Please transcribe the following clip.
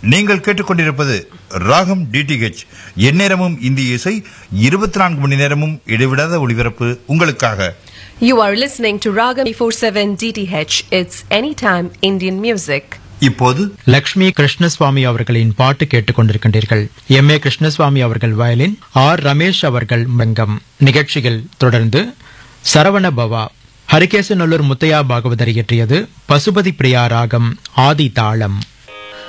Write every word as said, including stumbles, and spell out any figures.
நீங்கள் கேட்டுக்கொண்டிருப்பது ராகம் டிடிஹெச். எந்நேரமும் இந்திய இசை, இருபத்தி நான்கு மணி நேரமும் இடைவிடாத ஒளிபரப்பு உங்களுக்காக. You are listening to Ragam twenty-four seven D T H. It's anytime Indian music. இப்போது லக்ஷ்மி கிருஷ்ணசுவாமி அவர்களின் பாட்டு கேட்டுக்கொண்டிருக்கின்றீர்கள். எம் ஏ கிருஷ்ணசுவாமி அவர்கள் வயலின், ஆர் ரமேஷ் அவர்கள் மங்கம். நிகழ்ச்சிகள் தொடர்ந்து சரவண பவா, ஹரிகேசநல்லூர் முத்தையா பாகவதர் இயற்றியது, பசுபதி பிரியா ராகம், ஆதி தாளம்.